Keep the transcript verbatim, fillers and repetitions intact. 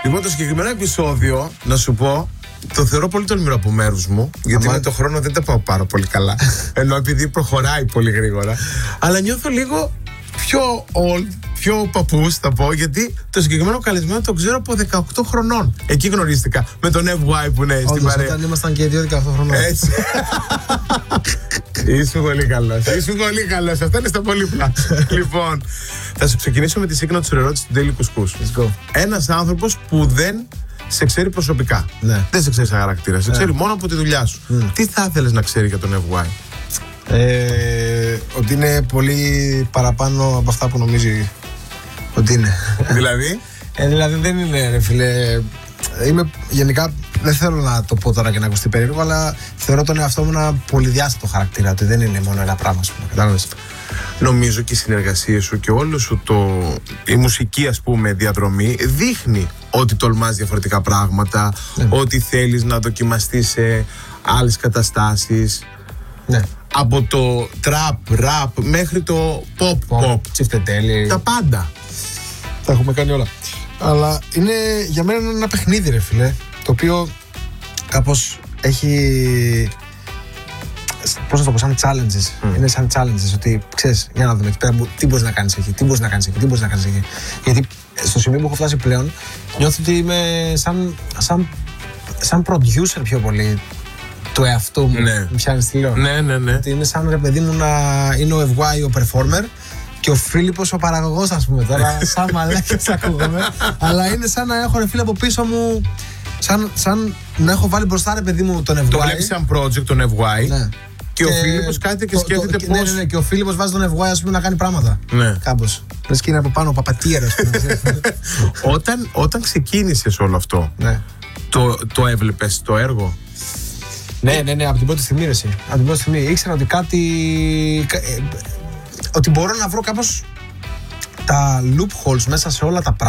Λοιπόν, το συγκεκριμένο επεισόδιο, να σου πω, το θεωρώ πολύ τολμηρό από μέρους μου, γιατί με το χρόνο δεν τα πάω πάρα πολύ καλά. Ενώ επειδή προχωράει πολύ γρήγορα. Αλλά νιώθω λίγο πιο old, πιο παππούς θα πω, γιατί το συγκεκριμένο καλεσμένο το ξέρω από δεκαοκτώ χρονών. Εκεί γνωρίστηκα με τον Εφ Γουάι που είναι στην παρέα. Όταν ήμασταν και οι δύο δεκαοκτώ χρονών. Έτσι. Είσαι πολύ καλός. Είσαι πολύ καλός. Αυτά είναι στα πολύπλα. Λοιπόν, θα σου ξεκινήσω με τη σύγκριση του ερώτηση του Ντέλη Κουσκούς. Ένας άνθρωπος που δεν σε ξέρει προσωπικά. Ναι. Δεν σε ξέρει σαν χαρακτήρα. Σε ξέρει μόνο από τη δουλειά σου. Mm. Τι θα ήθελες να ξέρει για τον Εφ Γουάι? Ε, ότι είναι πολύ παραπάνω από αυτά που νομίζει ότι είναι. Δηλαδή? Ε, δηλαδή δεν είναι, ρε φίλε. Είμαι γενικά, δεν θέλω να το πω τώρα και να ακουστεί περίεργο, αλλά θεωρώ τον εαυτό μου ένα πολυδιάστατο χαρακτήρα. Ότι δεν είναι μόνο ένα πράγμα, ας πούμε. Κατάλαβες. Νομίζω και οι συνεργασίες σου και όλο σου το, η μουσική, ας πούμε, διαδρομή δείχνει ότι τολμάς διαφορετικά πράγματα, ναι. Ότι θέλεις να δοκιμαστείς σε άλλες καταστάσεις. Ναι. Από το trap, rap μέχρι το pop, pop. Τσιφτετέλη. Τα πάντα. Τα έχουμε κάνει όλα. Αλλά είναι για μένα είναι ένα παιχνίδι, ρε φίλε, το οποίο κάπως έχει, πώς να το πω, σαν challenges. Mm. Είναι σαν challenges, ότι ξέρεις, για να δούμε εκεί πέρα τι μπορείς να κάνεις εκεί, τι μπορείς να κάνεις εκεί, τι μπορείς να κάνεις εκεί. Γιατί στο σημείο που έχω φτάσει πλέον νιώθω ότι είμαι σαν, σαν, σαν producer πιο πολύ του εαυτού μου. Ναι. Μου πιάνεις τι λέω. Ναι, ναι, ναι. Ότι είναι σαν, ρε παιδί μου, να είναι ο Εφ Γουάι ο performer και ο Φίλιππος ο παραγωγός, ας πούμε. Τώρα σαν μαλάκες ακούγομαι. Αλλά είναι σαν να έχω, ρε φίλε, από πίσω μου, σαν, σαν να έχω βάλει μπροστά, ρε παιδί μου, τον Εφ Γουάι. Το βλέπεις σαν project τον Εφ Γουάι. Ναι. Και, και ο Φίλιππος κάθεται και σκέφτεται πώς. Ναι, ναι, ναι, και ο Φίλιππος βάζει τον Εφ Γουάι, ας πούμε, να κάνει πράγματα. Ναι. Κάπως. Λες και είναι από πάνω, παπατήρα, ας πούμε. όταν, όταν ξεκίνησες όλο αυτό, ναι. το, το έβλεπες το έργο? Ναι, ναι, ναι, από την πρώτη στιγμή, ρε εσύ. Από την πρώτη στιγμή ήξερα ότι κάτι. Ότι μπορώ να βρω κάπως τα loopholes μέσα σε όλα τα πράγματα.